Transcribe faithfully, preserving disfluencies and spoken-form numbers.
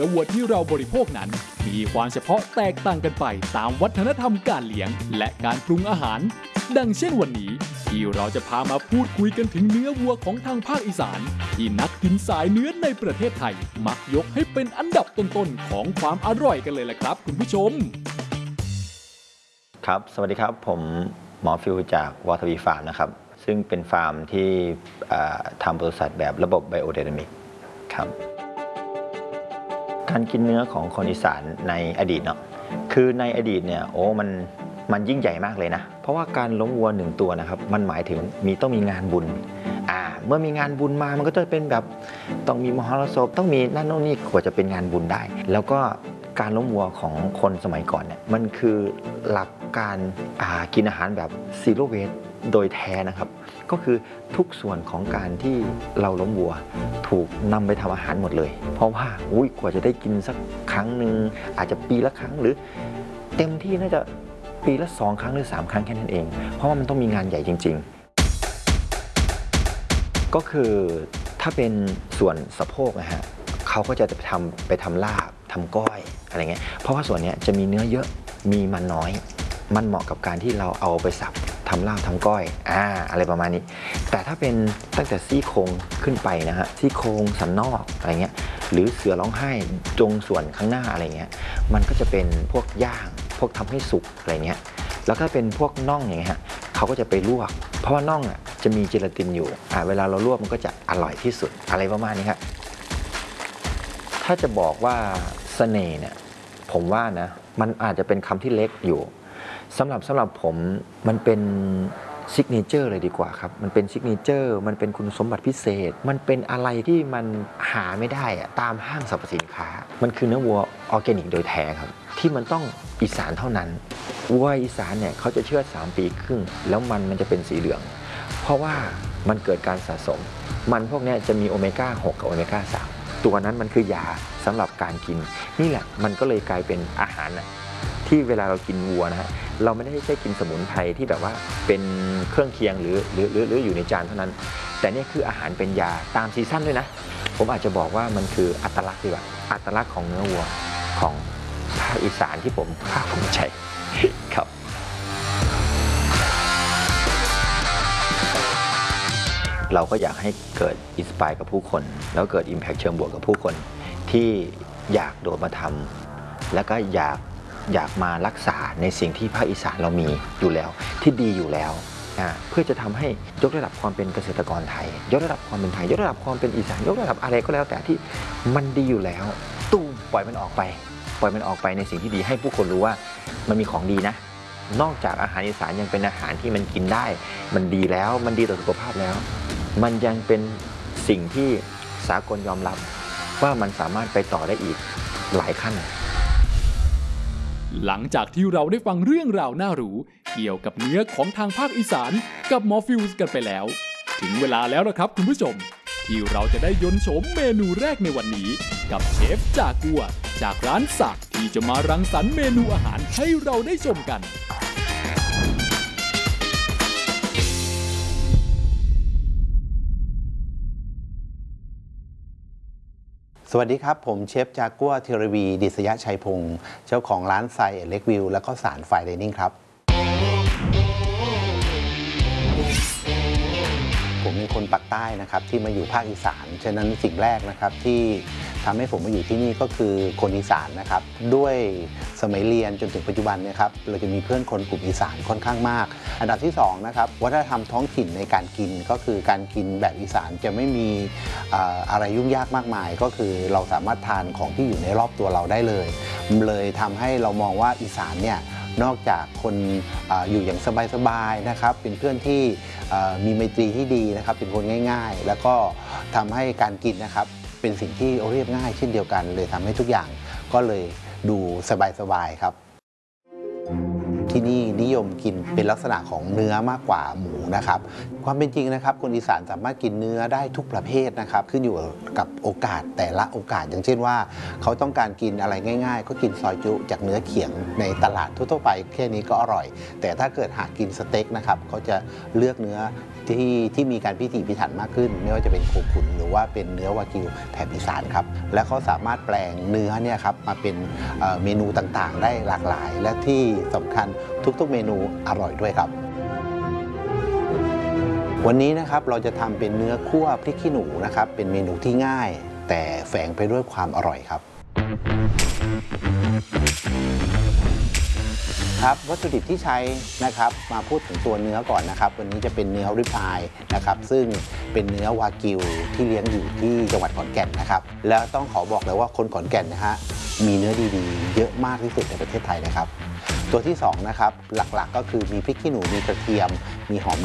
และวัวที่เราบริโภคนั้นมีความเฉพาะแตกต่างกันไปตามวัฒนธรรมการเลี้ยงและการปรุงอาหารดังเช่นวันนี้ที่เราจะพามาพูดคุยกันถึงเนื้อวัวของทางภาคอีสานที่นักกินสายเนื้อในประเทศไทยมักยกให้เป็นอันดับต้นๆของความอร่อยกันเลยแหละครับคุณผู้ชมครับสวัสดีครับผมหมอฟิวจากวอทวีฟาร์มนะครับซึ่งเป็นฟาร์มที่ทำบริษัทแบบระบบไบโอไดนามิกครับการกินเนื้อของคนอีสานในอดีตเนาะคือในอดีตเนี่ยโอ้มันมันยิ่งใหญ่มากเลยนะเพราะว่าการล้มวัวหนึ่งตัวนะครับมันหมายถึงมีต้องมีงานบุญอ่าเมื่อมีงานบุญมามันก็จะเป็นแบบต้องมีมหรสพต้องมีนั่นโน่นนี่กว่าจะเป็นงานบุญได้แล้วก็การล้มวัวของคนสมัยก่อนเนี่ยมันคือหลักการกินอาหารแบบซีโร่เวสโดยแท้นะครับก็คือทุกส่วนของการที่เราล้มวัวถูกนำไปทำอาหารหมดเลยเพราะว่าอุ้ยกว่าจะได้กินสักครั้งหนึ่งอาจจะปีละครั้งหรือเต็มที่น่าจะปีละสองครั้งหรือสามครั้งแค่นั้นเองเพราะว่ามันต้องมีงานใหญ่จริงๆก็คือถ้าเป็นส่วนสะโพกนะฮะเขาก็จะไปทำไปทำลาบทำก้อยอะไรเงี้ยเพราะว่าส่วนนี้จะมีเนื้อเยอะมีมันน้อยมันเหมาะกับการที่เราเอาไปสับทำลาบทำก้อยอ่าอะไรประมาณนี้แต่ถ้าเป็นตั้งแต่ซี่โครงขึ้นไปนะฮะซี่โครงสันนอกอะไรเงี้ยหรือเสือร้องไห้จงส่วนข้างหน้าอะไรเงี้ยมันก็จะเป็นพวกย่างพวกทำให้สุกอะไรเงี้ยแล้วก็เป็นพวกน่องอย่างเงี้ยฮะเขาก็จะไปลวกเพราะว่าน่องอ่ะจะมีเจลาตินอยู่อ่าเวลาเราลวกมันก็จะอร่อยที่สุดอะไรประมาณนี้ครับถ้าจะบอกว่าเสน่ห์เนี่ยผมว่านะมันอาจจะเป็นคำที่เล็กอยู่สำหรับสำหรับผมมันเป็นซิกเนเจอร์เลยดีกว่าครับมันเป็นซิกเนเจอร์มันเป็นคุณสมบัติพิเศษมันเป็นอะไรที่มันหาไม่ได้อะตามห้างสรรพสินค้ามันคือเนื้อวัวออร์แกนิกโดยแท้ครับที่มันต้องอีสานเท่านั้นวัวอีสานเนี่ยเขาจะเชื่อดสามปีครึ่งแล้วมันมันจะเป็นสีเหลืองเพราะว่ามันเกิดการสะสมมันพวกนี้จะมีโอเมก้าหกกับโอเมก้าสามตัวนั้นมันคือยาสำหรับการกินนี่แหละมันก็เลยกลายเป็นอาหารนะที่เวลาเรากินวัวนะฮะเราไม่ได้ใช้กินสมุนไพรที่แบบว่าเป็นเครื่องเคียงหรือหรือหรือหรืออยู่ในจานเท่านั้นแต่นี่คืออาหารเป็นยาตามซีซั่นด้วยนะผมอาจจะบอกว่ามันคืออัตลักษณ์ดีกว่าอัตลักษณ์ของเนื้อวัวของภาคอีสานที่ผมภาคภูมิใจครับเราก็อยากให้เกิดอินสไปร์กับผู้คนแล้วเกิด Impact เชิงบวกกับผู้คนที่อยากโดดมาทำแล้วก็อยากอยากมารักษาในสิ่งที่ภาคอีสานเรามีอยู่แล้วที่ดีอยู่แล้วเพื่อจะทำให้ยกระดับความเป็นเกษตรกรไทยยกระดับความเป็นไทยยกระดับความเป็นอีสานยกระดับอะไรก็แล้วแต่ที่มันดีอยู่แล้วตู้ปล่อยมันออกไปปล่อยมันออกไปในสิ่งที่ดีให้ผู้คนรู้ว่ามันมีของดีนะนอกจากอาหารอีสานยังเป็นอาหารที่มันกินได้มันดีแล้วมันดีต่อสุขภาพแล้วมันยังเป็นสิ่งที่สากลยอมรับว่ามันสามารถไปต่อได้อีกหลายขั้นหลังจากที่เราได้ฟังเรื่องราวน่ารู้เกี่ยวกับเนื้อของทางภาคอีสานกับหมอฟิวส์กันไปแล้วถึงเวลาแล้วนะครับคุณผู้ชมที่เราจะได้ยนต์โฉมเมนูแรกในวันนี้กับเชฟจากัวจากร้านสักที่จะมารังสรรค์เมนูอาหารให้เราได้ชมกันสวัสดีครับผมเชฟจากัวธีรวีดิษยชัยพงศ์เจ้าของร้านไซเล็กวิวและก็สารไฟไดนิ่งครับผมเป็นคนปักใต้นะครับที่มาอยู่ภาคอีสานฉะนั้นสิ่งแรกนะครับที่ทำให้ผมมาอยู่ที่นี่ก็คือคนอีสานนะครับด้วยสมัยเรียนจนถึงปัจจุบันเนี่ยครับเราจะมีเพื่อนคนกลุ่มอีสานค่อนข้างมากอันดับที่สองนะครับวัฒนธรรมท้องถิ่นในการกินก็คือการกินแบบอีสานจะไม่มีอะไรยุ่งยากมากมายก็คือเราสามารถทานของที่อยู่ในรอบตัวเราได้เลยเลยทำให้เรามองว่าอีสานเนี่ยนอกจากคน อ, อยู่อย่างสบายๆนะครับเป็นเพื่อนที่มีไมตรีที่ดีนะครับเป็นคนง่ายๆแล้วก็ทำให้การกินนะครับเป็นสิ่งที่เรียบง่ายเช่นเดียวกันเลยทำให้ทุกอย่างก็เลยดูสบายๆครับที่นี่นิยมกินเป็นลักษณะของเนื้อมากกว่าหมูนะครับความเป็นจริงนะครับคนอีสานสามารถกินเนื้อได้ทุกประเภทนะครับขึ้นอยู่กับโอกาสแต่ละโอกาสอย่างเช่นว่าเขาต้องการกินอะไรง่ายๆก็กินซอยจุจากเนื้อเขียงในตลาดทั่วๆไปแค่นี้ก็อร่อยแต่ถ้าเกิดหากกินสเต็กนะครับเขาจะเลือกเนื้อที่ที่มีการพิถีพิถันมากขึ้นไม่ว่าจะเป็นโคขุนหรือว่าเป็นเนื้อวากิวแถบอีสานครับและเขาสามารถแปลงเนื้อเนี่ยครับมาเป็นเมนูต่างๆได้หลากหลายและที่สำคัญทุกๆเมนูอร่อยด้วยครับวันนี้นะครับเราจะทำเป็นเนื้อคั่วพริกขี้หนูนะครับเป็นเมนูที่ง่ายแต่แฝงไปด้วยความอร่อยครับครับวัตถุดิบที่ใช้นะครับมาพูดถึงตัวเนื้อก่อนนะครับวันนี้จะเป็นเนื้อริบอายนะครับซึ่งเป็นเนื้อวากิวที่เลี้ยงอยู่ที่จังหวัดขอนแก่นนะครับแล้วต้องขอบอกเลยว่าคนขอนแก่นนะฮะมีเนื้อดีๆเยอะมากที่สุดในประเทศไทยนะครับตัวที่สองนะครับหลักๆก็คือมีพริกขี้หนูมีกระเทียมมีหอม